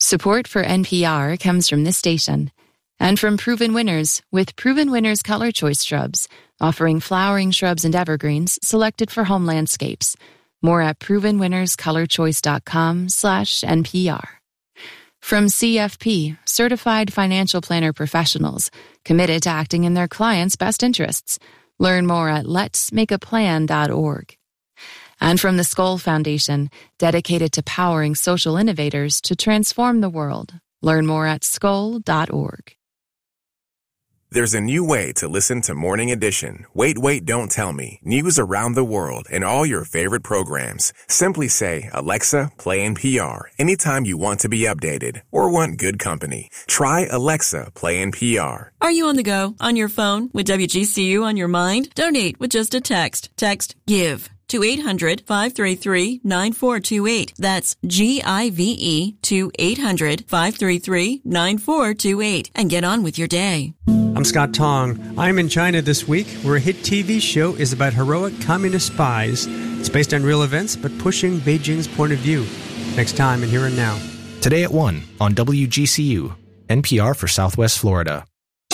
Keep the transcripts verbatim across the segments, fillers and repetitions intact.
Support for N P R comes from this station and from Proven Winners with Proven Winners Color Choice Shrubs, offering flowering shrubs and evergreens selected for home landscapes. More at proven winners color choice dot com slash N P R. From C F P, Certified Financial Planner Professionals, committed to acting in their clients' best interests. Learn more at lets make a plan dot org. And from the Skoll Foundation, dedicated to powering social innovators to transform the world. Learn more at skoll dot org. There's a new way to listen to Morning Edition. Wait, wait, don't tell me. News around the world and all your favorite programs. Simply say, Alexa, play N P R anytime you want to be updated or want good company. Try Alexa, play N P R. Are you on the go, on your phone, with W G C U on your mind? Donate with just a text. Text GIVE to eight hundred, five three three, nine four two eight. That's G I V E to eight hundred, five three three, nine four two eight. And get on with your day. I'm Scott Tong. I'm in China this week, where a hit T V show is about heroic communist spies. It's based on real events, but pushing Beijing's point of view. Next time in Here and Now. Today at one on W G C U, N P R for Southwest Florida.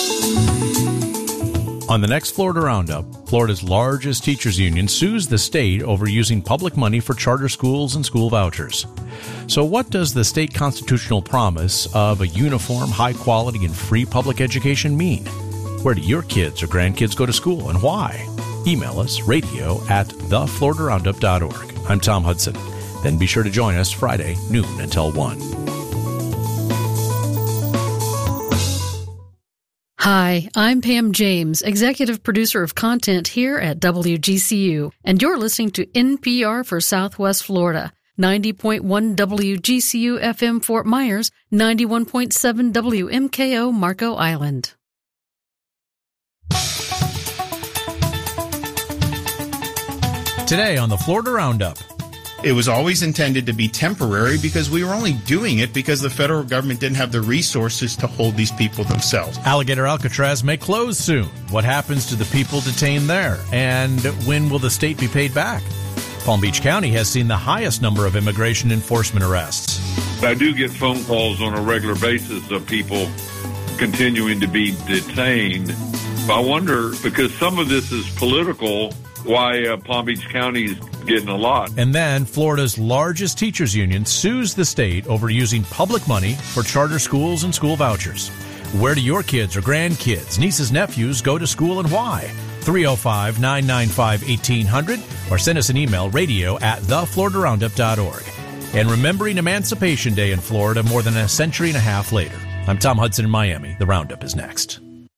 On the next Florida Roundup, Florida's largest teachers union sues the state over using public money for charter schools and school vouchers. So what does the state constitutional promise of a uniform, high-quality, and free public education mean? Where do your kids or grandkids go to school, and why? Email us, radio at the florida roundup dot org. I'm Tom Hudson. Then be sure to join us Friday, noon until one. Hi, I'm Pam James, executive producer of content here at W G C U, and you're listening to N P R for Southwest Florida, ninety point one W G C U F M Fort Myers, ninety-one point seven W M K O Marco Island. Today on the Florida Roundup. It was always intended to be temporary because we were only doing it because the federal government didn't have the resources to hold these people themselves. Alligator Alcatraz may close soon. What happens to the people detained there? And when will the state be paid back? Palm Beach County has seen the highest number of immigration enforcement arrests. I do get phone calls on a regular basis of people continuing to be detained. I wonder, because some of this is political, why uh, Palm Beach County is getting a lot. And then Florida's largest teachers union sues the state over using public money for charter schools and school vouchers. Where do your kids or grandkids, nieces, nephews go to school, and why? three oh five, nine nine five, eighteen hundred or send us an email, radio at the florida roundup dot org. And remembering Emancipation Day in Florida more than a century and a half later. I'm Tom Hudson in Miami. The Roundup is next.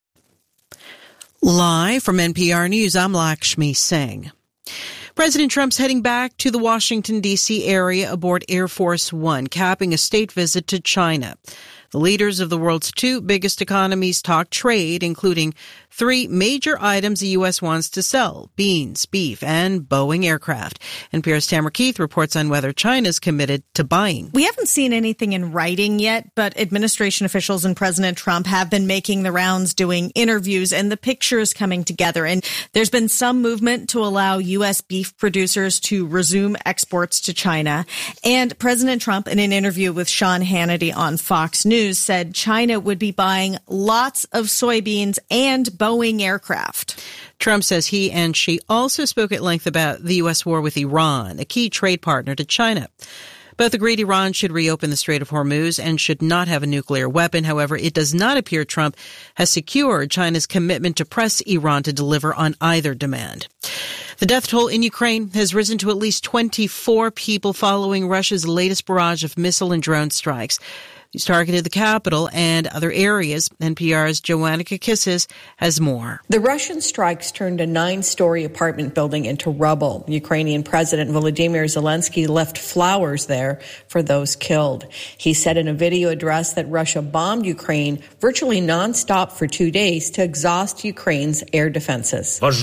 Live from N P R News, I'm Lakshmi Singh. President Trump's heading back to the Washington, D C area aboard Air Force One, capping a state visit to China. The leaders of the world's two biggest economies talk trade, including three major items the U S wants to sell: beans, beef, and Boeing aircraft. N P R's Tamara Keith reports on whether China's committed to buying. We haven't seen anything in writing yet, but administration officials and President Trump have been making the rounds, doing interviews, and the picture is coming together. And there's been some movement to allow U S beef producers to resume exports to China. And President Trump, in an interview with Sean Hannity on Fox News, said China would be buying lots of soybeans and Boeing aircraft. Trump says he and she also spoke at length about the U S war with Iran, a key trade partner to China. Both agreed Iran should reopen the Strait of Hormuz and should not have a nuclear weapon. However, it does not appear Trump has secured China's commitment to press Iran to deliver on either demand. The death toll in Ukraine has risen to at least twenty-four people following Russia's latest barrage of missile and drone strikes. He's targeted the capital and other areas. N P R's Joanna Kakissis has more. The Russian strikes turned a nine-story apartment building into rubble. Ukrainian President Volodymyr Zelensky left flowers there for those killed. He said in a video address that Russia bombed Ukraine virtually nonstop for two days to exhaust Ukraine's air defenses. We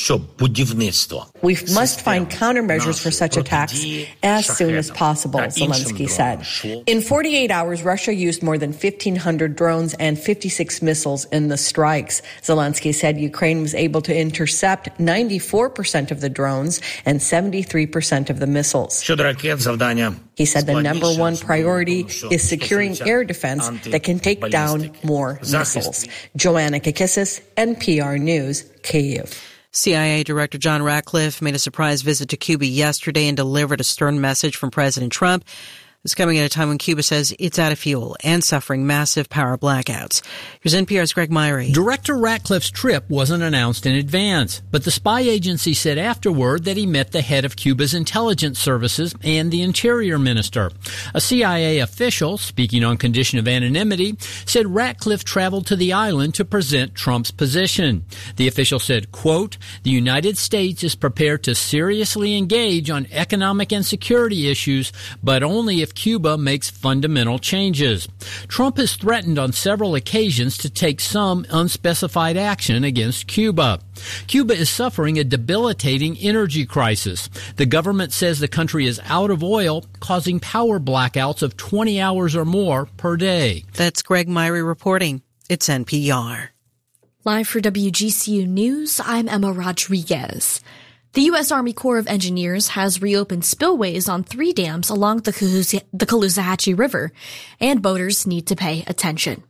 must find countermeasures for such attacks as soon as possible, Zelensky said. In forty-eight hours, Russia Russia used more than fifteen hundred drones and fifty-six missiles in the strikes. Zelensky said Ukraine was able to intercept ninety-four percent of the drones and seventy-three percent of the missiles. He said the number one priority is securing air defense that can take down more missiles. Joanna Kakissis, N P R News, Kyiv. C I A Director John Ratcliffe made a surprise visit to Cuba yesterday and delivered a stern message from President Trump. It's coming at a time when Cuba says it's out of fuel and suffering massive power blackouts. Here's N P R's Greg Myrie. Director Ratcliffe's trip wasn't announced in advance, but the spy agency said afterward that he met the head of Cuba's intelligence services and the interior minister. A C I A official, speaking on condition of anonymity, said Ratcliffe traveled to the island to present Trump's position. The official said, quote, "The United States is prepared to seriously engage on economic and security issues, but only if Cuba makes fundamental changes." Trump has threatened on several occasions to take some unspecified action against Cuba. Cuba is suffering a debilitating energy crisis. The government says the country is out of oil, causing power blackouts of twenty hours or more per day. That's Greg Myrie reporting. It's N P R. Live for W G C U News, I'm Emma Rodriguez. The U S. Army Corps of Engineers has reopened spillways on three dams along the Caloosahatchee River, and boaters need to pay attention.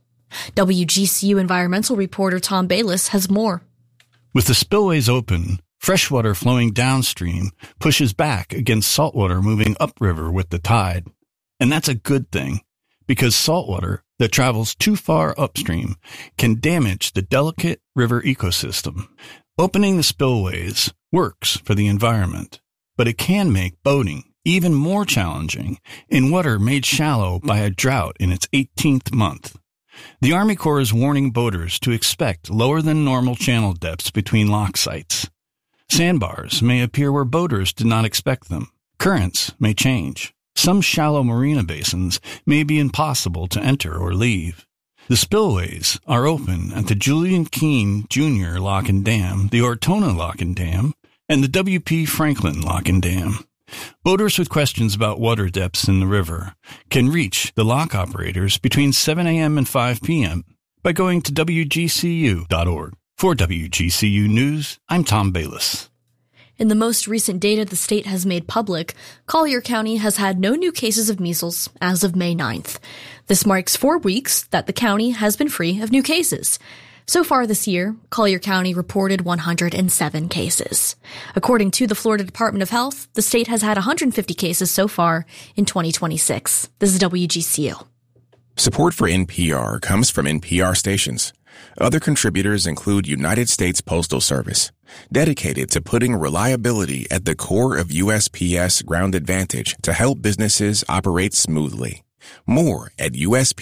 W G C U environmental reporter Tom Bayliss has more. With the spillways open, freshwater flowing downstream pushes back against saltwater moving upriver with the tide. And that's a good thing, because saltwater that travels too far upstream can damage the delicate river ecosystem. Opening the spillways works for the environment, but it can make boating even more challenging in water made shallow by a drought in its eighteenth month. The Army Corps is warning boaters to expect lower than normal channel depths between lock sites. Sandbars may appear where boaters did not expect them. Currents may change. Some shallow marina basins may be impossible to enter or leave. The spillways are open at the Julian Keene Junior Lock and Dam, the Ortona Lock and Dam, and the W P Franklin Lock and Dam. Boaters with questions about water depths in the river can reach the lock operators between seven a.m. and five p.m. by going to W G C U dot org. For W G C U News, I'm Tom Bayliss. In the most recent data the state has made public, Collier County has had no new cases of measles as of May ninth. This marks four weeks that the county has been free of new cases. So far this year, Collier County reported one hundred seven cases. According to the Florida Department of Health, the state has had one hundred fifty cases so far in twenty twenty-six. This is W G C U. Support for N P R comes from N P R stations. Other contributors include United States Postal Service, dedicated to putting reliability at the core of U S P S Ground Advantage to help businesses operate smoothly. More at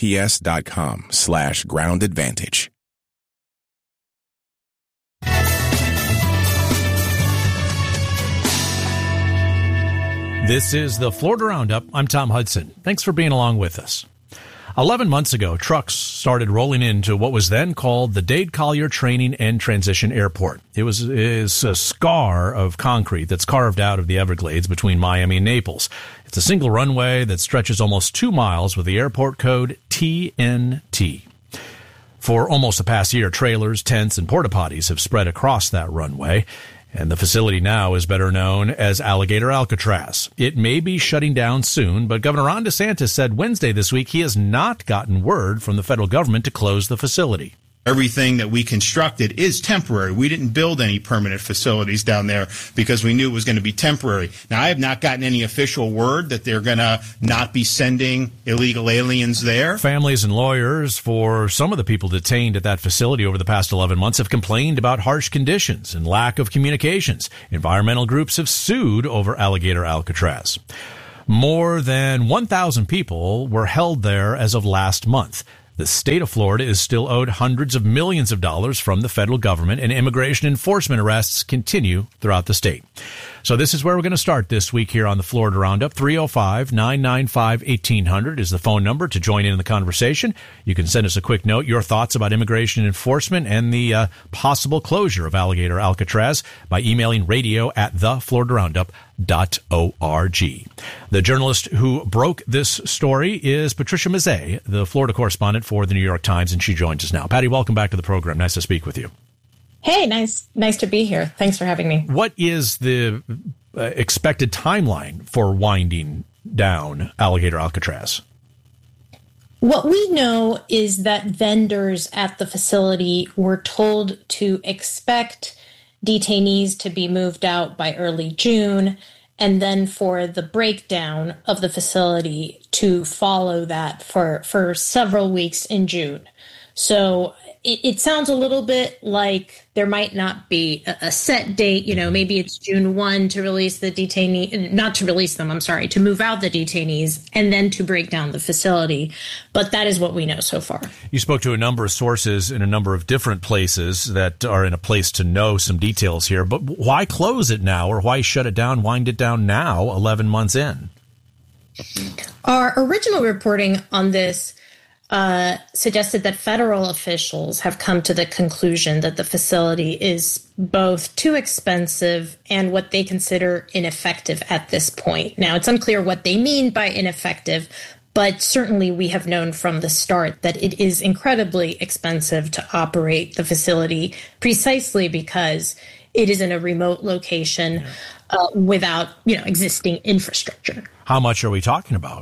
usps.com slash ground advantage. This is the Florida Roundup. I'm Tom Hudson. Thanks for being along with us. Eleven months ago, trucks started rolling into what was then called the Dade Collier Training and Transition Airport. It was is a scar of concrete that's carved out of the Everglades between Miami and Naples. It's a single runway that stretches almost two miles with the airport code T N T. For almost the past year, trailers, tents, and porta potties have spread across that runway. And the facility now is better known as Alligator Alcatraz. It may be shutting down soon, but Governor Ron DeSantis said Wednesday this week he has not gotten word from the federal government to close the facility. Everything that we constructed is temporary. We didn't build any permanent facilities down there because we knew it was going to be temporary. Now, I have not gotten any official word that they're going to not be sending illegal aliens there. Families and lawyers for some of the people detained at that facility over the past eleven months have complained about harsh conditions and lack of communications. Environmental groups have sued over Alligator Alcatraz. More than one thousand people were held there as of last month. The state of Florida is still owed hundreds of millions of dollars from the federal government, and immigration enforcement arrests continue throughout the state. So this is where we're going to start this week here on the Florida Roundup. three oh five, nine nine five, eighteen hundred is the phone number to join in the conversation. You can send us a quick note, your thoughts about immigration enforcement and the uh, possible closure of Alligator Alcatraz by emailing radio at the florida roundup dot org. The journalist who broke this story is Patricia Mazzei, the Florida correspondent for the New York Times, and she joins us now. Patty, welcome back to the program. Nice to speak with you. Hey, nice nice to be here. Thanks for having me. What is the uh, expected timeline for winding down Alligator Alcatraz? What we know is that vendors at the facility were told to expect detainees to be moved out by early June, and then for the breakdown of the facility to follow that for, for several weeks in June. So it, it sounds a little bit like there might not be a, a set date. You know, maybe it's June first to release the detainee, not to release them, I'm sorry, to move out the detainees and then to break down the facility. But that is what we know so far. You spoke to a number of sources in a number of different places that are in a place to know some details here. But why close it now, or why shut it down, wind it down now, eleven months in? Our original reporting on this Uh, suggested that federal officials have come to the conclusion that the facility is both too expensive and what they consider ineffective at this point. Now, it's unclear what they mean by ineffective, but certainly we have known from the start that it is incredibly expensive to operate the facility precisely because it is in a remote location uh, without, you know, existing infrastructure. How much are we talking about?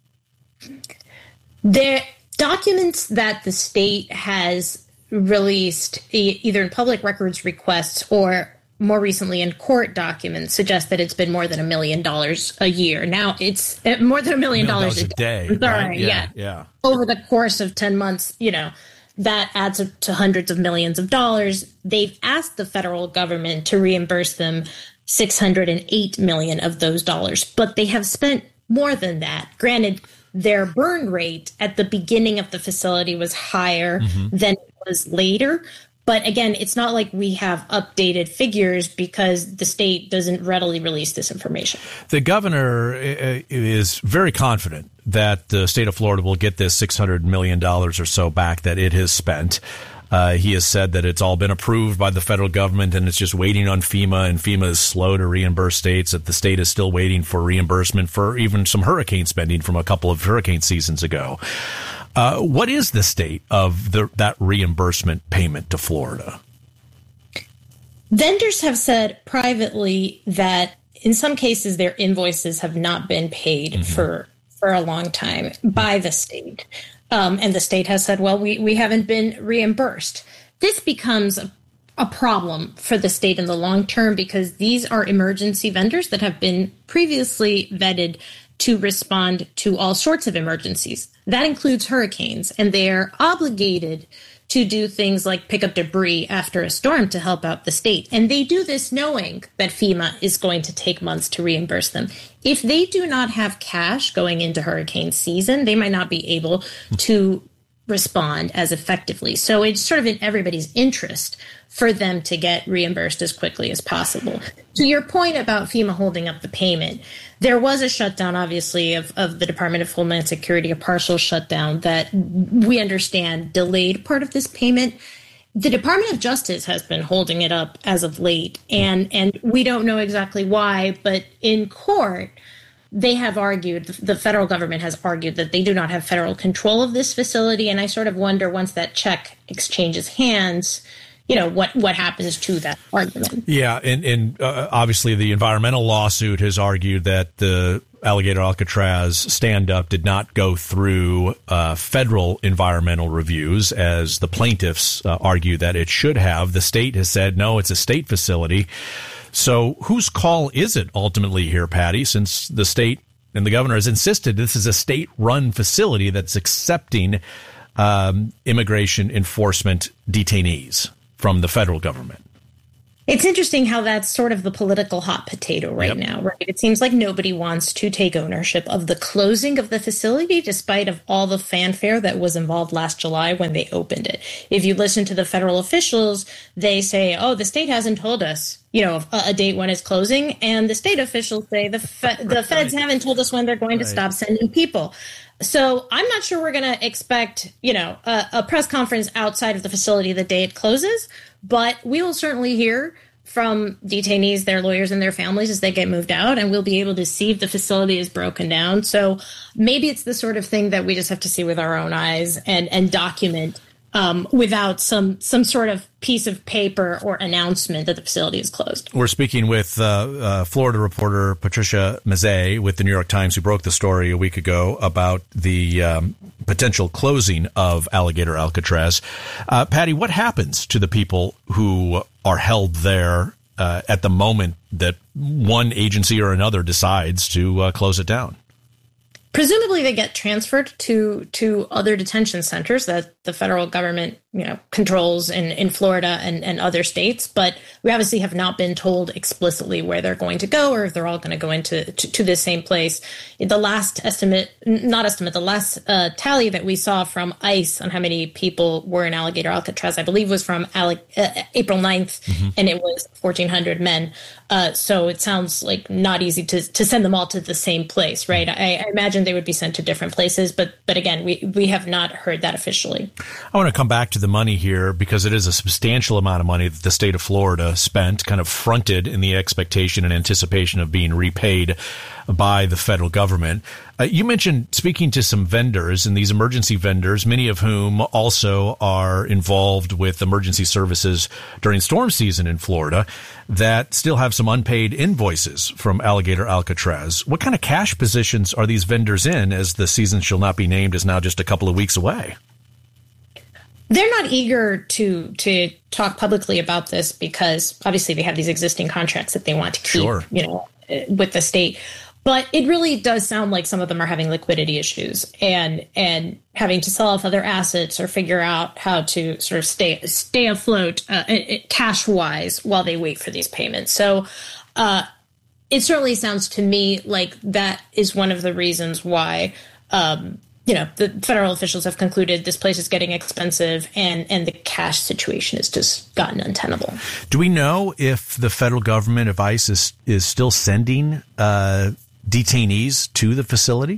There Documents that the state has released, e- either in public records requests or more recently in court documents, suggest that it's been more than a million dollars a year. Now, it's uh, more than a million dollars a day. day Sorry, right? yeah. yeah. Yeah. Over the course of ten months, you know, that adds up to hundreds of millions of dollars. They've asked the federal government to reimburse them six hundred eight million dollars of those dollars, but they have spent more than that. Granted, their burn rate at the beginning of the facility was higher mm-hmm. than it was later. But again, it's not like we have updated figures because the state doesn't readily release this information. The governor is very confident that the state of Florida will get this six hundred million dollars or so back that it has spent. Uh, he has said that it's all been approved by the federal government and it's just waiting on FEMA, and FEMA is slow to reimburse states, that the state is still waiting for reimbursement for even some hurricane spending from a couple of hurricane seasons ago. Uh, what is the state of the, that reimbursement payment to Florida? Vendors have said privately that in some cases their invoices have not been paid mm-hmm. for, for a long time by the state. Um, and the state has said, well, we, we haven't been reimbursed. This becomes a, a problem for the state in the long term because these are emergency vendors that have been previously vetted to respond to all sorts of emergencies. That includes hurricanes, and they are obligated to do things like pick up debris after a storm to help out the state. And they do this knowing that FEMA is going to take months to reimburse them. If they do not have cash going into hurricane season, they might not be able to respond as effectively. So it's sort of in everybody's interest for them to get reimbursed as quickly as possible. To your point about FEMA holding up the payment, there was a shutdown, obviously, of, of the Department of Homeland Security, a partial shutdown that we understand delayed part of this payment. The Department of Justice has been holding it up as of late, and, and we don't know exactly why, but in court, they have argued, the federal government has argued that they do not have federal control of this facility, and I sort of wonder, once that check exchanges hands, you know, what, what happens to that argument. Yeah, and, and uh, obviously the environmental lawsuit has argued that the Alligator Alcatraz stand-up did not go through uh, federal environmental reviews, as the plaintiffs uh, argue that it should have. The state has said, no, it's a state facility. So whose call is it ultimately here, Patty, since the state and the governor has insisted this is a state-run facility that's accepting um, immigration enforcement detainees from the federal government? It's interesting how that's sort of the political hot potato right yep. now, right? It seems like nobody wants to take ownership of the closing of the facility, despite of all the fanfare that was involved last July when they opened it. If you listen to the federal officials, they say, oh, the state hasn't told us, you know, a, a date when it's closing. And the state officials say the fe- the right. feds haven't told us when they're going right. to stop sending people. So I'm not sure we're going to expect, you know, a, a press conference outside of the facility the day it closes, but we will certainly hear from detainees, their lawyers, and their families as they get moved out, and we'll be able to see if the facility is broken down. So maybe it's the sort of thing that we just have to see with our own eyes and, and document um, without some some sort of piece of paper or announcement that the facility is closed. We're speaking with uh, uh, Florida reporter Patricia Mazzei with the New York Times, who broke the story a week ago about the um, potential closing of Alligator Alcatraz. Uh, Patty, what happens to the people who are held there uh, at the moment that one agency or another decides to uh, close it down? Presumably they get transferred to to other detention centers that the federal government, you know, controls in, in Florida and, and other states. But we obviously have not been told explicitly where they're going to go or if they're all going to go into to, to the same place. The last estimate, not estimate, the last uh, tally that we saw from ICE on how many people were in Alligator Alcatraz, I believe was from Ale- uh, April ninth, mm-hmm. and it was fourteen hundred men. Uh, so it sounds like not easy to, to send them all to the same place, right? I, I imagine they would be sent to different places, but but again, we, we have not heard that officially. I want to come back to the money here because it is a substantial amount of money that the state of Florida spent, kind of fronted in the expectation and anticipation of being repaid by the federal government. Uh, you mentioned speaking to some vendors, and these emergency vendors, many of whom also are involved with emergency services during storm season in Florida, that still have some unpaid invoices from Alligator Alcatraz. What kind of cash positions are these vendors in, as the season shall not be named is now just a couple of weeks away? They're not eager to to talk publicly about this because obviously they have these existing contracts that they want to keep, sure. you know, with the state. But it really does sound like some of them are having liquidity issues and and having to sell off other assets or figure out how to sort of stay stay afloat uh, cash wise while they wait for these payments. So uh, it certainly sounds to me like that is one of the reasons why, um, you know, the federal officials have concluded this place is getting expensive and, and the cash situation has just gotten untenable. Do we know if the federal government, if ICE is, is still sending uh detainees to the facility?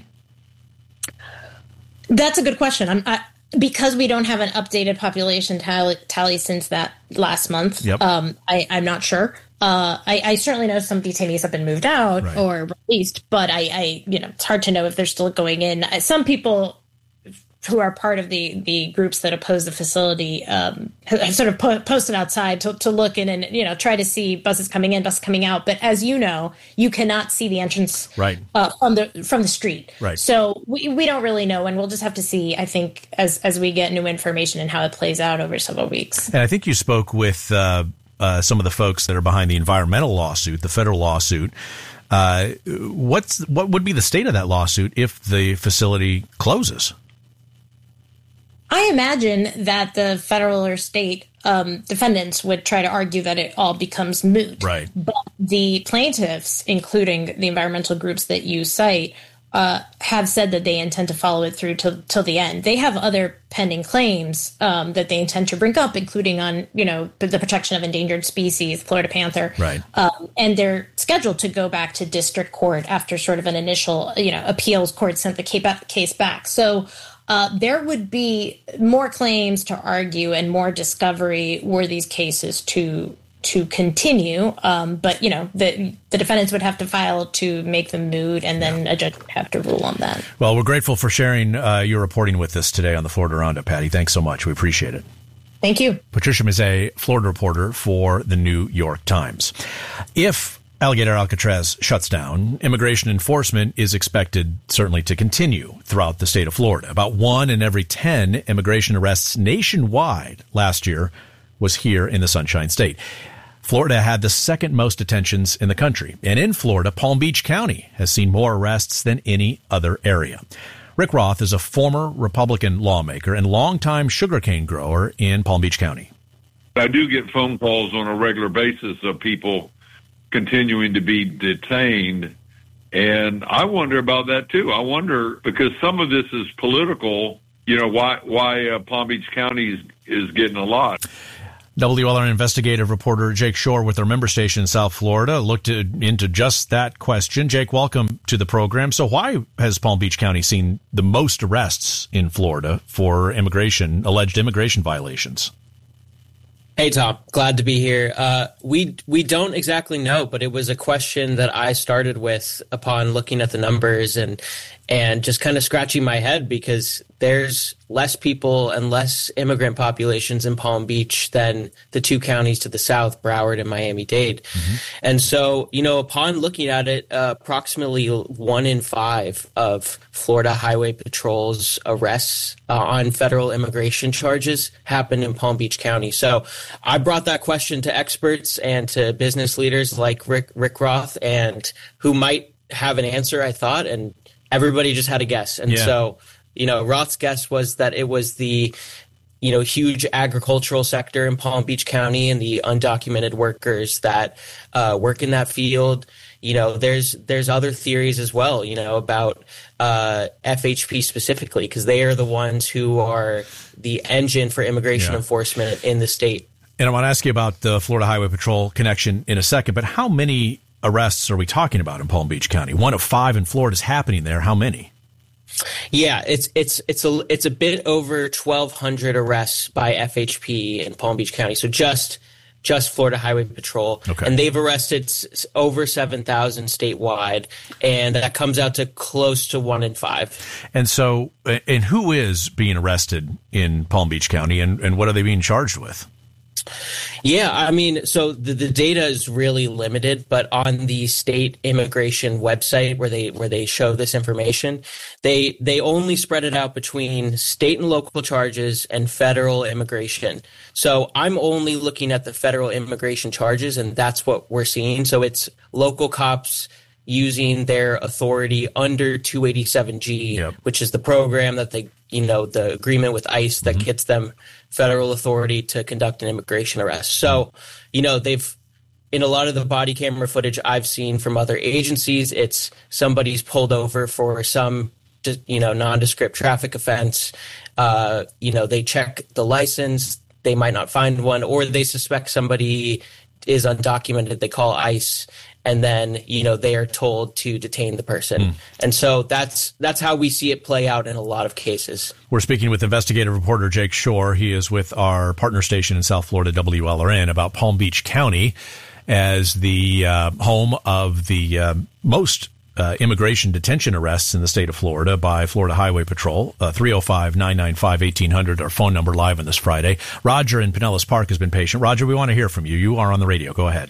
That's a good question. I'm, I, because we don't have an updated population tally, tally since that last month. Yep. Um, I, I'm not sure. Uh, I, I certainly know some detainees have been moved out right. or released, but I, I, you know, it's hard to know if they're still going in. Some people who are part of the, the groups that oppose the facility um, have sort of po- posted outside to, to look in and, you know, try to see buses coming in, buses coming out. But as you know, you cannot see the entrance right. uh, from the from the street. Right. So we, we don't really know. And we'll just have to see, I think, as, as we get new information and how it plays out over several weeks. And I think you spoke with uh, uh, some of the folks that are behind the environmental lawsuit, the federal lawsuit. Uh, what's what would be the state of that lawsuit if the facility closes? I imagine that the federal or state um, defendants would try to argue that it all becomes moot. Right. But the plaintiffs, including the environmental groups that you cite, uh, have said that they intend to follow it through till till the end. They have other pending claims um, that they intend to bring up, including on, you know, the protection of endangered species, Florida panther. Right. Um, and they're scheduled to go back to district court after sort of an initial, you know, appeals court sent the case back. So Uh, there would be more claims to argue and more discovery were these cases to to continue. Um, but, you know, the the defendants would have to file to make them moot, and then a judge would have to rule on that. Well, we're grateful for sharing uh, your reporting with us today on the Florida Roundup, Patty. Thanks so much. We appreciate it. Thank you. Patricia Mazzei, Florida reporter for the New York Times. If Alligator Alcatraz shuts down, immigration enforcement is expected certainly to continue throughout the state of Florida. About one in every ten immigration arrests nationwide last year was here in the Sunshine State. Florida had the second most detentions in the country. And in Florida, Palm Beach County has seen more arrests than any other area. Rick Roth is a former Republican lawmaker and longtime sugarcane grower in Palm Beach County. I do get phone calls on a regular basis of people continuing to be detained. And I wonder about that, too. I wonder, because some of this is political, you know, why why uh, Palm Beach County is, is getting a lot. W L R investigative reporter Jake Shore with our member station in South Florida looked at, into just that question. Jake, welcome to the program. So why has Palm Beach County seen the most arrests in Florida for immigration, alleged immigration violations? Hey, Tom. Glad to be here. Uh, we we don't exactly know, but it was a question that I started with upon looking at the numbers and and just kind of scratching my head because there's less people and less immigrant populations in Palm Beach than the two counties to the south, Broward and Miami-Dade. Mm-hmm. And so, you know, upon looking at it, uh, approximately one in five of Florida Highway Patrol's arrests uh, on federal immigration charges happen in Palm Beach County. So I brought that question to experts and to business leaders like Rick, Rick Roth, and who might have an answer, I thought, and everybody just had a guess. And yeah. so, you know, Roth's guess was that it was the, you know, huge agricultural sector in Palm Beach County and the undocumented workers that uh, work in that field. You know, there's there's other theories as well, you know, about uh, F H P specifically, because they are the ones who are the engine for immigration yeah. enforcement in the state. And I want to ask you about the Florida Highway Patrol connection in a second, but how many arrests are we talking about in Palm Beach County? One of five in Florida is happening there. How many? Yeah, it's it's it's a it's a bit over twelve hundred arrests by F H P in Palm Beach County. So just just Florida Highway Patrol, okay. And they've arrested s- over seven thousand statewide, and that comes out to close to one in five. And so, and who is being arrested in Palm Beach County, and, and what are they being charged with? Yeah, I mean, so the, the data is really limited, but on the state immigration website where they where they show this information, they they only spread it out between state and local charges and federal immigration. So I'm only looking at the federal immigration charges, and that's what we're seeing. So it's local cops using their authority under two eighty-seven G, yep. which is the program that they, you know, the agreement with ICE that mm-hmm. gets them federal authority to conduct an immigration arrest. So, you know, they've, in a lot of the body camera footage I've seen from other agencies, it's somebody's pulled over for some, you know, nondescript traffic offense. Uh, you know, they check the license, they might not find one, or they suspect somebody is undocumented. They call ICE. And then, you know, they are told to detain the person. Mm. And so that's that's how we see it play out in a lot of cases. We're speaking with investigative reporter Jake Shore. He is with our partner station in South Florida, W L R N, about Palm Beach County as the uh, home of the uh, most uh, immigration detention arrests in the state of Florida by Florida Highway Patrol. uh, three oh five, nine nine five, eighteen hundred, our phone number live on this Friday. Roger in Pinellas Park has been patient. Roger, we want to hear from you. You are on the radio. Go ahead.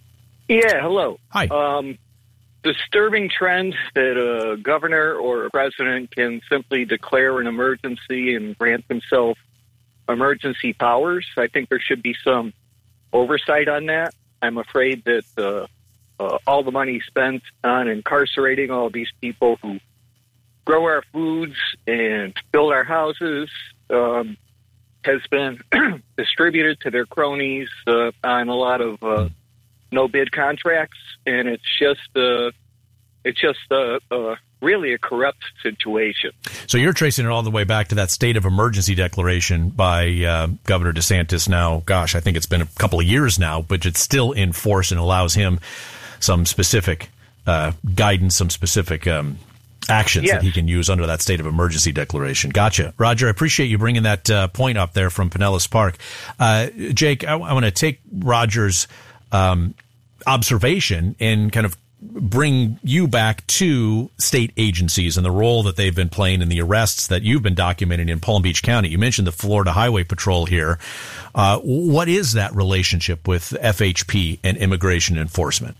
Yeah, hello. Hi. Um, disturbing trend that a governor or a president can simply declare an emergency and grant himself emergency powers. I think there should be some oversight on that. I'm afraid that uh, uh, all the money spent on incarcerating all these people who grow our foods and build our houses um, has been distributed to their cronies uh, on a lot of uh, no bid contracts, and it's just uh, it's just uh, uh, really a corrupt situation. So you're tracing it all the way back to that state of emergency declaration by uh, Governor DeSantis. Now, gosh, I think it's been a couple of years now, but it's still in force and allows him some specific uh, guidance, some specific um, actions yes. that he can use under that state of emergency declaration. Gotcha. Roger, I appreciate you bringing that uh, point up there from Pinellas Park. Uh, Jake, I, I want to take Roger's Um, observation and kind of bring you back to state agencies and the role that they've been playing in the arrests that you've been documenting in Palm Beach County. You mentioned the Florida Highway Patrol here. Uh, what is that relationship with F H P and immigration enforcement?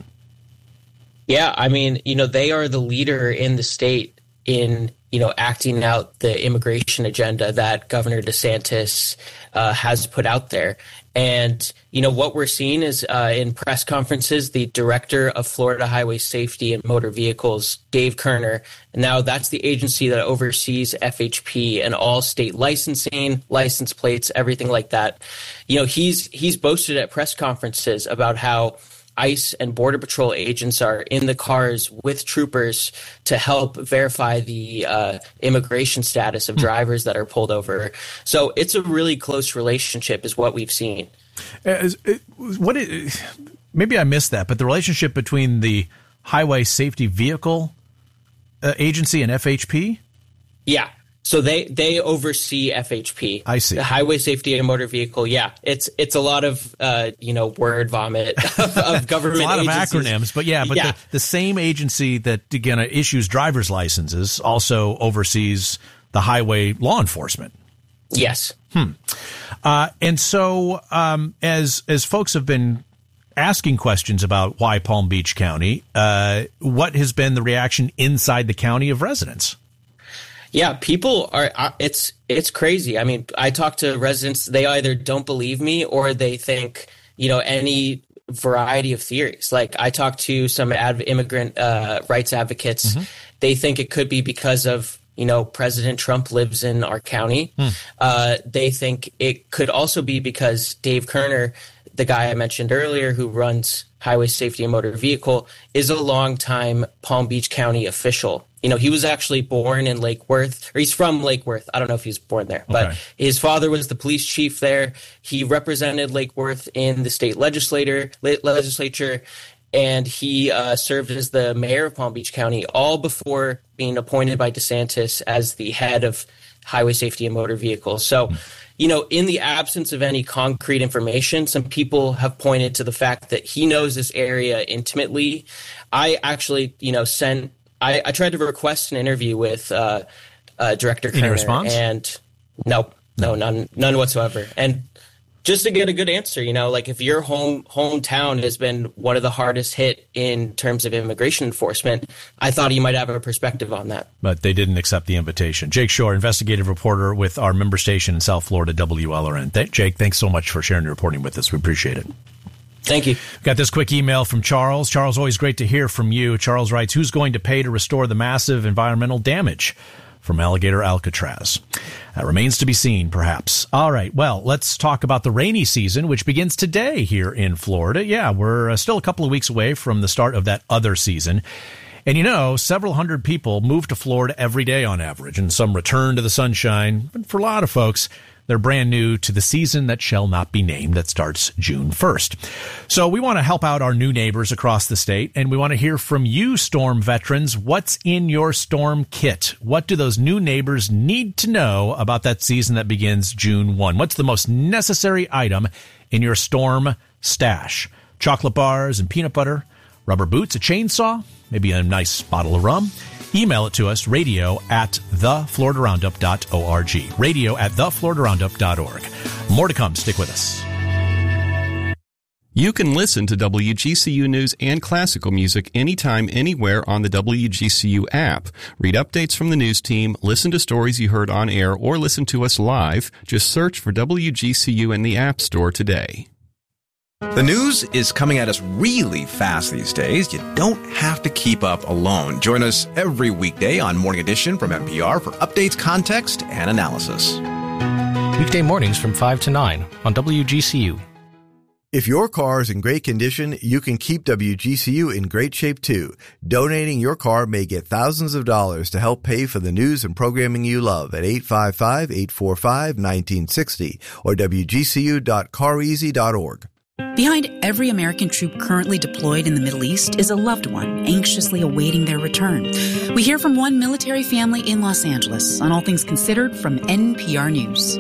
Yeah, I mean, you know, they are the leader in the state in, you know, acting out the immigration agenda that Governor DeSantis uh, has put out there. And, you know, what we're seeing is uh, in press conferences, the director of Florida Highway Safety and Motor Vehicles, Dave Kerner, now that's the agency that oversees F H P and all state licensing, license plates, everything like that. You know, he's he's boasted at press conferences about how ICE and Border Patrol agents are in the cars with troopers to help verify the uh, immigration status of drivers that are pulled over. So it's a really close relationship is what we've seen. Uh, what is, maybe I missed that, but the relationship between the Highway Safety Vehicle uh, Agency and F H P? Yeah. So they, they oversee F H P. I see. The Highway Safety and Motor Vehicle. Yeah, it's it's a lot of uh, you know word vomit of, of government. A lot agencies. of acronyms, but yeah, but yeah. The, the same agency that again issues driver's licenses also oversees the highway law enforcement. Yes. Hmm. Uh, and so um, as as folks have been asking questions about why Palm Beach County, uh, what has been the reaction inside the county of residents? Yeah, people are, it's, it's crazy. I mean, I talk to residents, they either don't believe me or they think, you know, any variety of theories. Like I talked to some adv- immigrant uh, rights advocates. Mm-hmm. They think it could be because of, you know, President Trump lives in our county. Hmm. Uh, they think it could also be because Dave Kerner, the guy I mentioned earlier who runs Highway Safety and Motor Vehicle, is a longtime Palm Beach County official. You know, he was actually born in Lake Worth, or he's from Lake Worth. I don't know if he was born there, but okay. His father was the police chief there. He represented Lake Worth in the state legislator, legislature, and he uh, served as the mayor of Palm Beach County all before being appointed by DeSantis as the head of Highway Safety and Motor Vehicles. So, you know, in the absence of any concrete information, some people have pointed to the fact that he knows this area intimately. I actually, you know, sent I, I tried to request an interview with uh, uh, Director Kerner. Any response? And nope, no, none, none whatsoever. And just to get a good answer, you know, like if your home hometown has been one of the hardest hit in terms of immigration enforcement, I thought you might have a perspective on that. But they didn't accept the invitation. Jake Shore, investigative reporter with our member station in South Florida, W L R N. Th- Jake, thanks so much for sharing your reporting with us. We appreciate it. Thank you. Got this quick email from Charles. Charles, always great to hear from you. Charles writes, who's going to pay to restore the massive environmental damage from Alligator Alcatraz? That remains to be seen, perhaps. All right, well, let's talk about the rainy season, which begins today here in Florida. Yeah, we're uh, still a couple of weeks away from the start of that other season. And you know, several hundred people move to Florida every day on average, and some return to the sunshine. But for a lot of folks, they're brand new to the season that shall not be named that starts June first. So we want to help out our new neighbors across the state, and we want to hear from you, storm veterans. What's in your storm kit? What do those new neighbors need to know about that season that begins June first? What's the most necessary item in your storm stash? Chocolate bars and peanut butter, rubber boots, a chainsaw, maybe a nice bottle of rum. Email it to us, radio at the florida roundup dot org. Radio at the florida roundup dot org. More to come. Stick with us. You can listen to W G C U News and classical music anytime, anywhere on the W G C U app. Read updates from the news team, listen to stories you heard on air, or listen to us live. Just search for W G C U in the App Store today. The news is coming at us really fast these days. You don't have to keep up alone. Join us every weekday on Morning Edition from N P R for updates, context, and analysis. Weekday mornings from five to nine on W G C U. If your car is in great condition, you can keep W G C U in great shape too. Donating your car may get thousands of dollars to help pay for the news and programming you love at eight five five, eight four five, one nine six zero or w g c u dot car easy dot org. Behind every American troop currently deployed in the Middle East is a loved one anxiously awaiting their return. We hear from one military family in Los Angeles on All Things Considered from N P R News.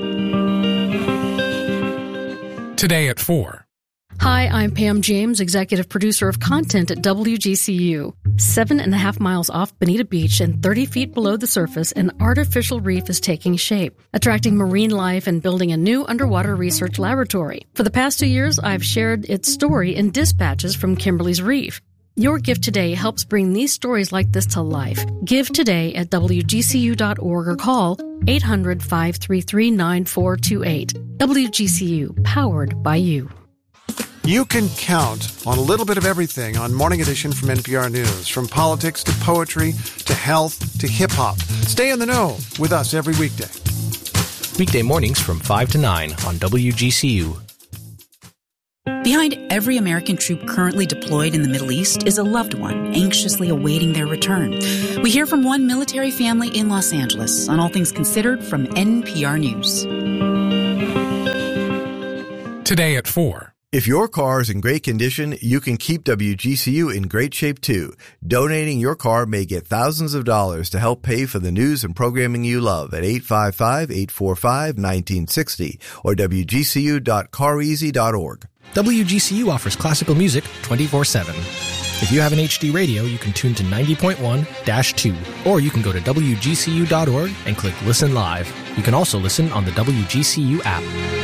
Today at four. Hi, I'm Pam James, executive producer of content at W G C U. Seven and a half miles off Bonita Beach and thirty feet below the surface, an artificial reef is taking shape, attracting marine life and building a new underwater research laboratory. For the past two years, I've shared its story in dispatches from Kimberly's Reef. Your gift today helps bring these stories like this to life. Give today at w g c u dot org or call eight hundred, five three three, nine four two eight. W G C U, powered by you. You can count on a little bit of everything on Morning Edition from N P R News, from politics to poetry to health to hip-hop. Stay in the know with us every weekday. Weekday mornings from five to nine on W G C U. Behind every American troop currently deployed in the Middle East is a loved one anxiously awaiting their return. We hear from one military family in Los Angeles on All Things Considered from N P R News. Today at four. If your car is in great condition, you can keep W G C U in great shape too. Donating your car may get thousands of dollars to help pay for the news and programming you love at eight five five, eight four five, one nine six zero or w g c u dot car easy dot org. W G C U offers classical music twenty-four seven. If you have an H D radio, you can tune to ninety point one dash two, or you can go to w g c u dot org and click Listen Live. You can also listen on the W G C U app.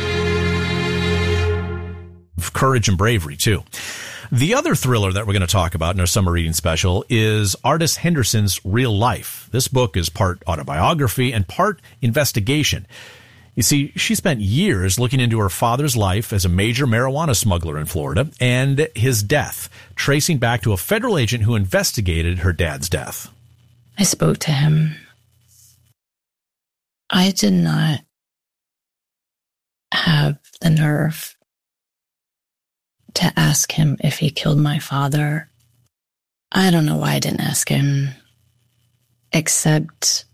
Courage and bravery, too. The other thriller that we're going to talk about in our summer reading special is Artis Henderson's Real Life. This book is part autobiography and part investigation. You see, she spent years looking into her father's life as a major marijuana smuggler in Florida and his death, tracing back to a federal agent who investigated her dad's death. I spoke to him. I did not have the nerve to ask him if he killed my father. I don't know why I didn't ask him, except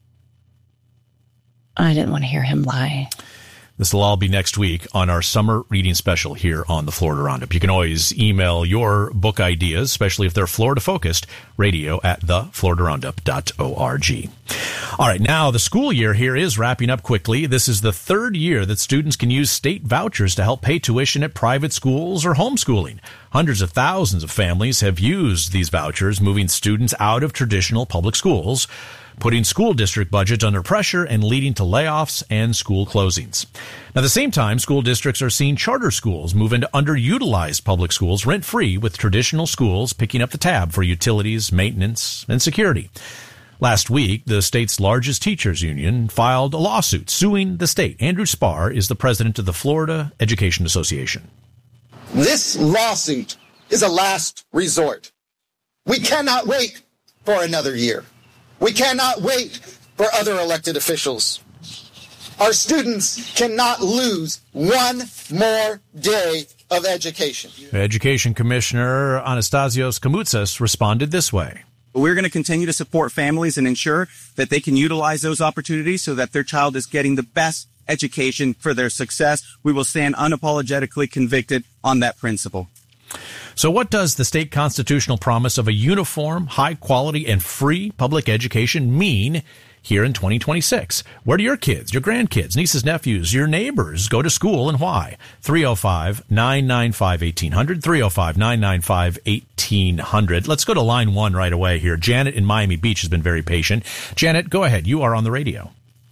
I didn't want to hear him lie. This will all be next week on our summer reading special here on the Florida Roundup. You can always email your book ideas, especially if they're Florida-focused, radio at the florida roundup dot org. All right, now the school year here is wrapping up quickly. This is the third year that students can use state vouchers to help pay tuition at private schools or homeschooling. Hundreds of thousands of families have used these vouchers, moving students out of traditional public schools, putting school district budgets under pressure and leading to layoffs and school closings. Now, at the same time, school districts are seeing charter schools move into underutilized public schools rent-free, with traditional schools picking up the tab for utilities, maintenance, and security. Last week, the state's largest teachers union filed a lawsuit suing the state. Andrew Spar is the president of the Florida Education Association. This lawsuit is a last resort. We cannot wait for another year. We cannot wait for other elected officials. Our students cannot lose one more day of education. Education Commissioner Anastasios Kamoutsas responded this way. We're going to continue to support families and ensure that they can utilize those opportunities so that their child is getting the best education for their success. We will stand unapologetically convicted on that principle. So what does the state constitutional promise of a uniform, high-quality, and free public education mean here in twenty twenty-six? Where do your kids, your grandkids, nieces, nephews, your neighbors go to school, and why? three oh five, nine nine five, one eight hundred, three oh five, nine nine five, one eight hundred. Let's go to line one right away here. Janet in Miami Beach has been very patient. Janet, go ahead. You are on the radio.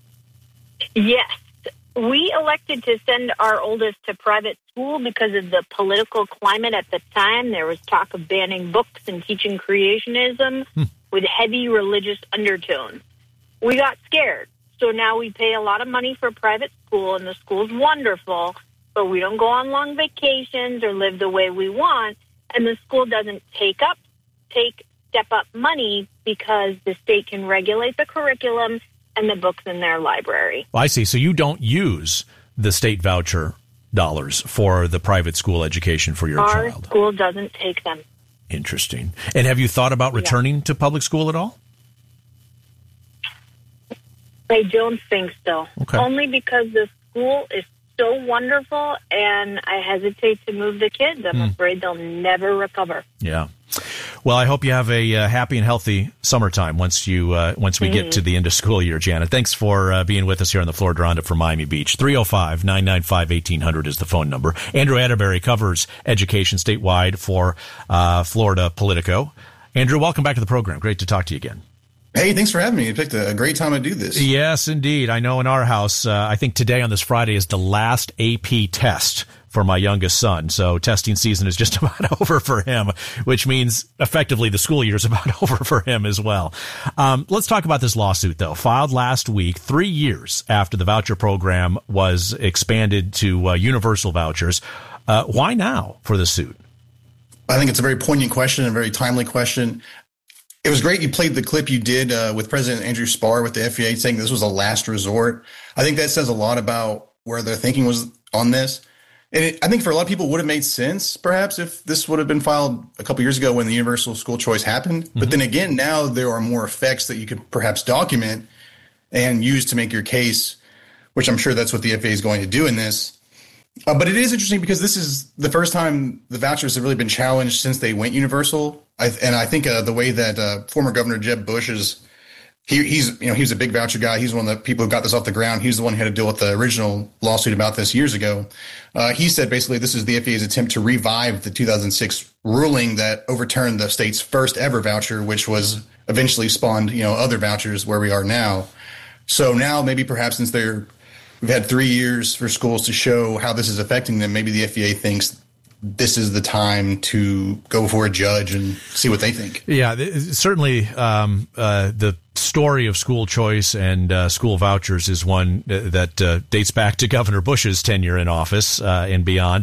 Yes. We elected to send our oldest to private school because of the political climate at the time. There was talk of banning books and teaching creationism hmm. with heavy religious undertones. We got scared. So now we pay a lot of money for private school, and the school's wonderful, but we don't go on long vacations or live the way we want, and the school doesn't take up, take step up money because the state can regulate the curriculum and the books in their library. I see. So you don't use the state voucher dollars for the private school education for your Our child. Our school doesn't take them. Interesting. And have you thought about returning yeah. to public school at all? I don't think so. Okay. Only because the school is so wonderful, and I hesitate to move the kids. I'm mm. afraid they'll never recover. Yeah. Well, I hope you have a uh, happy and healthy summertime once you uh, once we mm-hmm. get to the end of school year, Janet. Thanks for uh, being with us here on the Florida Roundup from Miami Beach. three oh five, nine nine five, one eight hundred is the phone number. Andrew Atterbury covers education statewide for uh, Florida Politico. Andrew, welcome back to the program. Great to talk to you again. Hey, thanks for having me. You picked a great time to do this. Yes, indeed. I know in our house, uh, I think today on this Friday is the last A P test for my youngest son. So testing season is just about over for him, which means effectively the school year is about over for him as well. Um, let's talk about this lawsuit, though. Filed last week, three years after the voucher program was expanded to uh, universal vouchers. Uh, why now for the suit? I think it's a very poignant question and a very timely question. It was great you played the clip you did uh, with President Andrew Spar with the F E A saying this was a last resort. I think that says a lot about where their thinking was on this. And it, I think for a lot of people it would have made sense, perhaps, if this would have been filed a couple years ago when the universal school choice happened. Mm-hmm. But then again, now there are more effects that you could perhaps document and use to make your case, which I'm sure that's what the F A A is going to do in this. Uh, but it is interesting because this is the first time the vouchers have really been challenged since they went universal. I, and I think uh, the way that uh, former Governor Jeb Bush is, he, he's you know he was a big voucher guy. He's one of the people who got this off the ground. He's the one who had to deal with the original lawsuit about this years ago. Uh, he said basically this is the F D A's attempt to revive the two thousand six ruling that overturned the state's first ever voucher, which was eventually spawned you know other vouchers where we are now. So now maybe perhaps since they're we've had three years for schools to show how this is affecting them, maybe the F D A thinks this is the time to go before a judge and see what they think. Yeah, certainly um, uh, the story of school choice and uh, school vouchers is one that uh, dates back to Governor Bush's tenure in office uh, and beyond.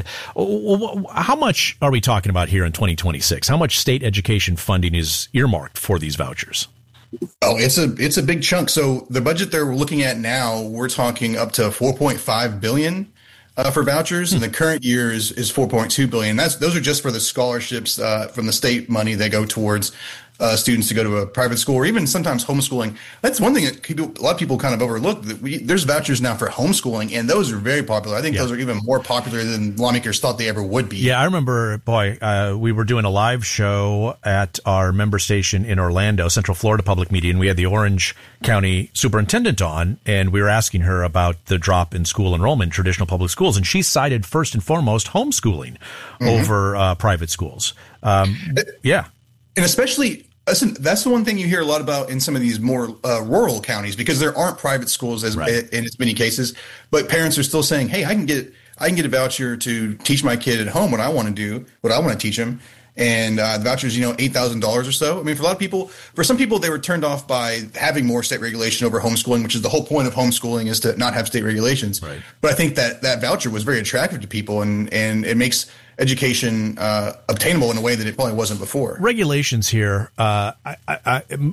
How much are we talking about here in twenty twenty-six? How much state education funding is earmarked for these vouchers? Oh, it's a it's a big chunk. So the budget they're looking at now, we're talking up to four point five billion dollars uh, for vouchers, and the current year is, is four point two billion dollars. That's those are just for the scholarships uh, from the state money that go towards uh, students to go to a private school or even sometimes homeschooling. That's one thing that people, a lot of people kind of overlook. That we, there's vouchers now for homeschooling, and those are very popular. I think yeah. those are even more popular than lawmakers thought they ever would be. Yeah, I remember, boy, uh, we were doing a live show at our member station in Orlando, Central Florida Public Media, and we had the Orange County superintendent on, and we were asking her about the drop in school enrollment in traditional public schools, and she cited first and foremost homeschooling mm-hmm. over uh, private schools. Um, yeah. And especially, listen, that's the one thing you hear a lot about in some of these more uh, rural counties, because there aren't private schools as right. in as many cases, but parents are still saying, hey, I can get I can get a voucher to teach my kid at home what I want to do, what I want to teach him. And uh, the voucher is, you know, eight thousand dollars or so. I mean, for a lot of people, for some people, they were turned off by having more state regulation over homeschooling, which is the whole point of homeschooling is to not have state regulations. Right. But I think that that voucher was very attractive to people, and, and it makes education uh, obtainable in a way that it probably wasn't before. Regulations here, uh, I, I, I, m-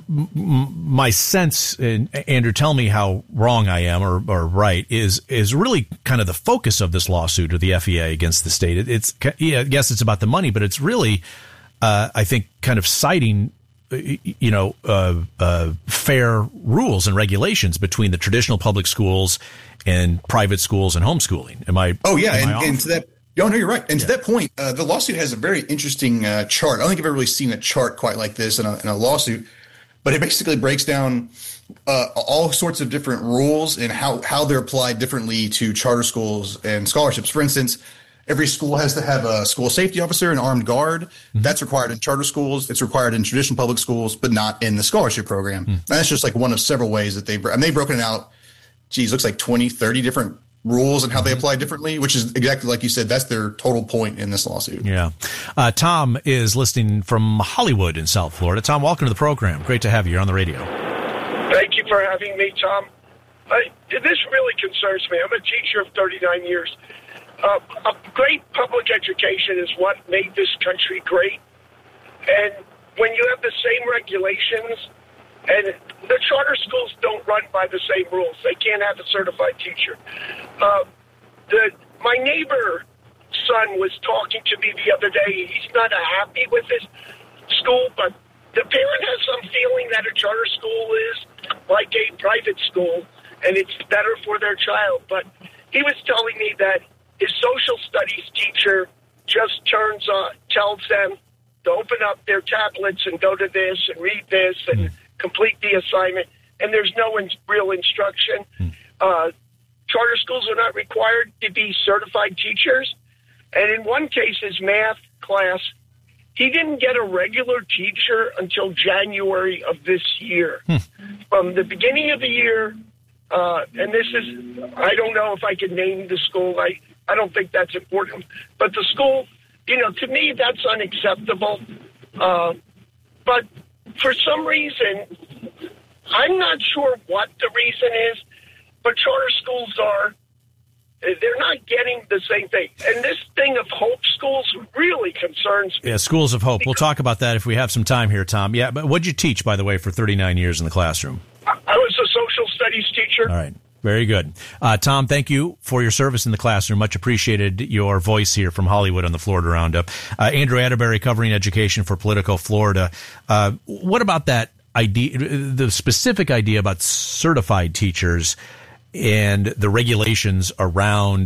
my sense, and Andrew, tell me how wrong I am or, or right, is is really kind of the focus of this lawsuit of the F E A against the state. It, it's yeah, yes, it's about the money, but it's really, uh, I think, kind of citing, you know, uh, uh, fair rules and regulations between the traditional public schools and private schools and homeschooling. Am I? Oh yeah, am and, I and to that. Oh, no, you're right. And yeah. to that point, uh, the lawsuit has a very interesting uh, chart. I don't think I've ever really seen a chart quite like this in a, in a lawsuit, but it basically breaks down uh, all sorts of different rules and how, how they're applied differently to charter schools and scholarships. For instance, every school has to have a school safety officer, an armed guard. Mm-hmm. That's required in charter schools. It's required in traditional public schools, but not in the scholarship program. Mm-hmm. And that's just like one of several ways that they've, I mean, they've broken it out, geez, looks like twenty, thirty different rules and how they apply differently, which is exactly like you said. That's their total point in this lawsuit. Yeah. Uh, Tom is listening from Hollywood in South Florida. Tom, welcome to the program. Great to have you. You're on the radio. Thank you for having me, Tom. Uh, this really concerns me. I'm a teacher of thirty-nine years. Uh, a great public education is what made this country great. And when you have the same regulations, and the charter schools don't run by the same rules. They can't have a certified teacher. Uh, the my neighbor son was talking to me the other day. He's not happy with his school, but the parent has some feeling that a charter school is like a private school, and it's better for their child. But he was telling me that his social studies teacher just turns on, tells them to open up their tablets and go to this and read this and complete the assignment, and there's no in, real instruction. Uh, charter schools are not required to be certified teachers, and in one case, his math class, he didn't get a regular teacher until January of this year. Hmm. From the beginning of the year, uh, and this is, I don't know if I can name the school, I, I don't think that's important, but the school, you know, to me, that's unacceptable. Uh, but for some reason, I'm not sure what the reason is, but charter schools are, they're not getting the same thing. And this thing of hope schools really concerns me. Yeah, schools of hope. We'll talk about that if we have some time here, Tom. Yeah, but what'd you teach, by the way, for thirty-nine years in the classroom? I was a social studies teacher. All right. Very good. Uh, Tom, thank you for your service in the classroom. Much appreciated your voice here from Hollywood on the Florida Roundup. Uh, Andrew Atterbury covering education for Politico Florida. Uh, what about that idea, the specific idea about certified teachers and the regulations around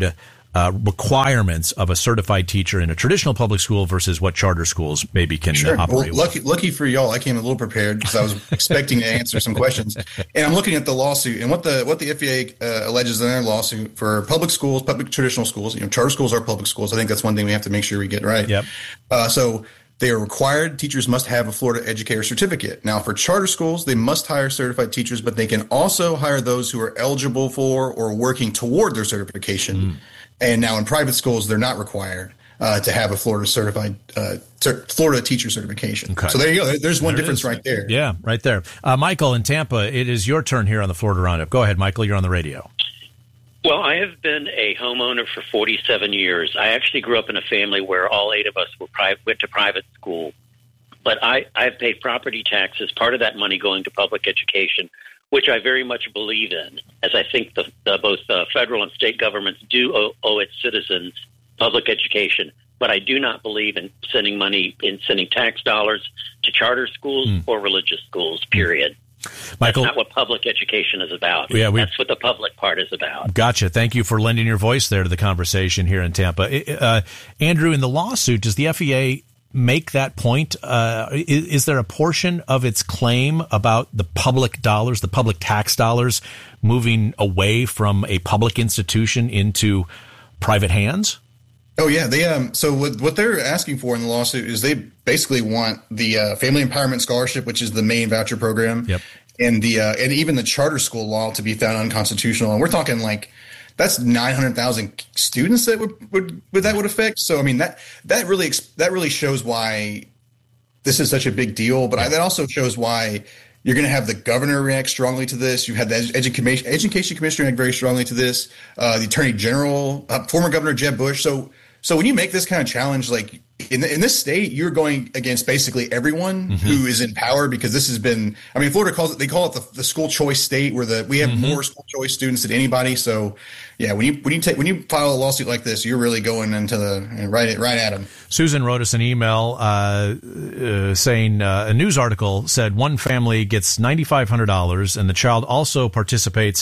uh, requirements of a certified teacher in a traditional public school versus what charter schools maybe can Sure. operate Well, lucky, lucky for y'all, I came a little prepared because I was expecting to answer some questions. And I'm looking at the lawsuit and what the what the F E A uh, alleges in their lawsuit for public schools, public traditional schools. You know, charter schools are public schools. I think that's one thing we have to make sure we get right. Yep. Uh, so they are required. Teachers must have a Florida Educator Certificate. Now, for charter schools, they must hire certified teachers, but they can also hire those who are eligible for or working toward their certification. Mm. And now in private schools, they're not required uh, to have a Florida certified uh, cer- Florida teacher certification. Okay. So there you go. There's one there difference right there. Yeah, right there. Uh, Michael in Tampa, it is your turn here on the Florida Roundup. Go ahead, Michael. You're on the radio. Well, I have been a homeowner for forty-seven years. I actually grew up in a family where all eight of us were pri- went to private school. But I, I've paid property taxes, part of that money going to public education, which I very much believe in, as I think the, the, both the federal and state governments do owe, owe its citizens public education. But I do not believe in sending money, in sending tax dollars to charter schools mm. or religious schools, period. Michael, that's not what public education is about. Yeah, we, that's what the public part is about. Gotcha. Thank you for lending your voice there to the conversation here in Tampa. Uh, Andrew, in the lawsuit, does the F E A make that point? Uh, is, is there a portion of its claim about the public dollars, the public tax dollars, moving away from a public institution into private hands? Oh yeah, they um. So what what they're asking for in the lawsuit is they basically want the uh, Family Empowerment Scholarship, which is the main voucher program, yep. and the uh, and even the charter school law to be found unconstitutional. And we're talking like that's nine hundred thousand students that would, would, would that would affect. So I mean that that really that really shows why this is such a big deal. But I, that also shows why you're going to have the governor react strongly to this. You had the education education commissioner react very strongly to this. Uh, the attorney general, uh, former Governor Jeb Bush. So. So when you make this kind of challenge, like in the, in this state, you're going against basically everyone mm-hmm. who is in power, because this has been, I mean, Florida calls it, they call it the, the school choice state, where the, we have mm-hmm. more school choice students than anybody. So yeah, when you, when you take, when you file a lawsuit like this, you're really going into the, right, right at them. Susan wrote us an email, uh, uh saying, uh, a news article said one family gets nine thousand five hundred dollars and the child also participates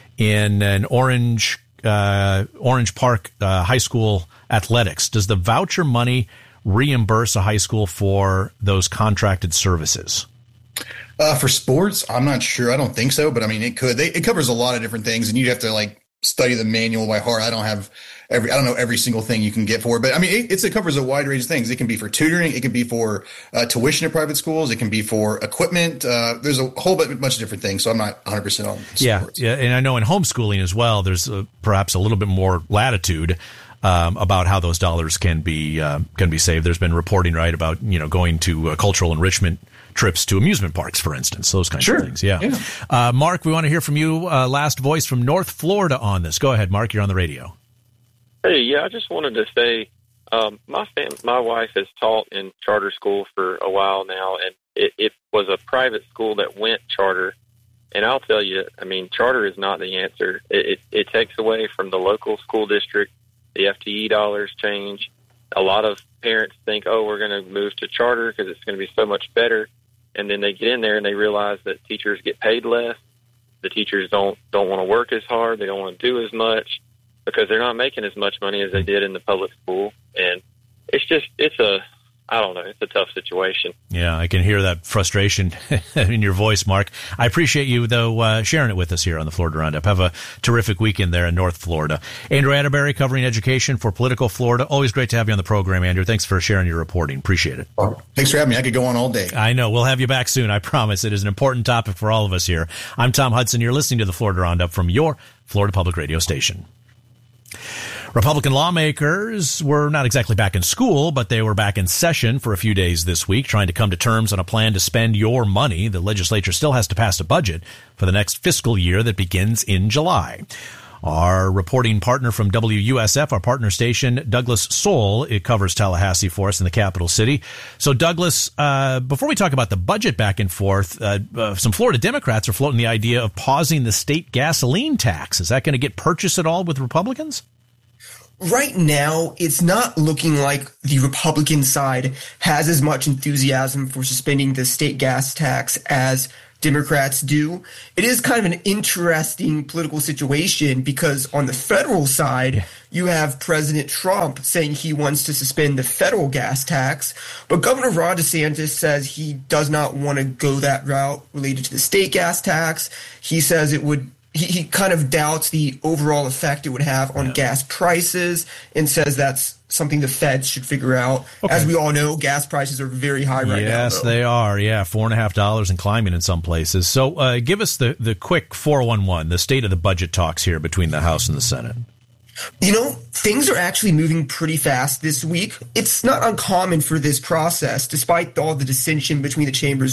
in an Orange, uh, Orange Park, uh, high school athletics. Does the voucher money reimburse a high school for those contracted services? Uh, for sports, I'm not sure. I don't think so, but I mean, it could. They, it covers a lot of different things, and you have to like study the manual by heart. I don't have every. I don't know every single thing you can get for it, but I mean, it, it's, it covers a wide range of things. It can be for tutoring. It can be for uh, tuition at private schools. It can be for equipment. Uh, there's a whole bunch of different things. So I'm not one hundred percent on sports. Yeah, yeah, and I know in homeschooling as well, there's uh, perhaps a little bit more latitude. Um, about how those dollars can be uh, can be saved. There's been reporting, right, about you know going to uh, cultural enrichment trips to amusement parks, for instance, those kinds sure. of things. Yeah. yeah. Uh, Mark, we want to hear from you. Uh, last voice from North Florida on this. Go ahead, Mark. You're on the radio. Hey, yeah, I just wanted to say um, my fam- my wife has taught in charter school for a while now, and it, it was a private school that went charter. And I'll tell you, I mean, charter is not the answer. It, it, it takes away from the local school district. The F T E dollars change. A lot of parents think, oh, we're going to move to charter because it's going to be so much better. And then they get in there and they realize that teachers get paid less. The teachers don't, don't want to work as hard. They don't want to do as much because they're not making as much money as they did in the public school. And it's just, it's a, I don't know. It's a tough situation. Yeah, I can hear that frustration in your voice, Mark. I appreciate you, though, uh, sharing it with us here on the Florida Roundup. Have a terrific weekend there in North Florida. Andrew Atterbury covering education for Politico Florida. Always great to have you on the program, Andrew. Thanks for sharing your reporting. Appreciate it. Oh, thanks for having me. I could go on all day. I know. We'll have you back soon. I promise. It is an important topic for all of us here. I'm Tom Hudson. You're listening to the Florida Roundup from your Florida Public Radio station. Republican lawmakers were not exactly back in school, but they were back in session for a few days this week, trying to come to terms on a plan to spend your money. The legislature still has to pass a budget for the next fiscal year that begins in July. Our reporting partner from W U S F, our partner station, Douglas Soul, it covers Tallahassee for us in the capital city. So, Douglas, uh, before we talk about the budget back and forth, uh, uh, some Florida Democrats are floating the idea of pausing the state gasoline tax. Is that going to get purchased at all with Republicans? Right now, it's not looking like the Republican side has as much enthusiasm for suspending the state gas tax as Democrats do. It is kind of an interesting political situation because on the federal side, you have President Trump saying he wants to suspend the federal gas tax, but Governor Ron DeSantis says he does not want to go that route related to the state gas tax. He says it would He, he kind of doubts the overall effect it would have on yeah. gas prices and says that's something the Feds should figure out. Okay. As we all know, gas prices are very high right yes, now. Yes, they are. Yeah, four and a half dollars and climbing in some places. So uh, give us the, the quick four one one, the state of the budget talks here between the House and the Senate. You know, things are actually moving pretty fast this week. It's not uncommon for this process, despite all the dissension between the chambers